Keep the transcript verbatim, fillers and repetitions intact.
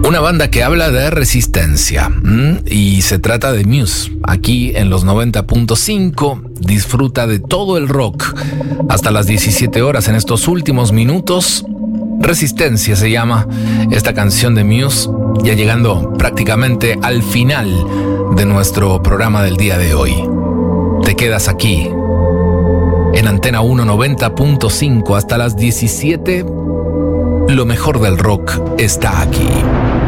Una banda que habla de resistencia, ¿m? Y se trata de Muse. Aquí en los noventa punto cinco disfruta de todo el rock hasta las diecisiete horas en estos últimos minutos. Resistencia se llama esta canción de Muse, ya llegando prácticamente al final de nuestro programa del día de hoy. Te quedas aquí en Antena uno noventa punto cinco hasta las diecisiete. Lo mejor del rock está aquí.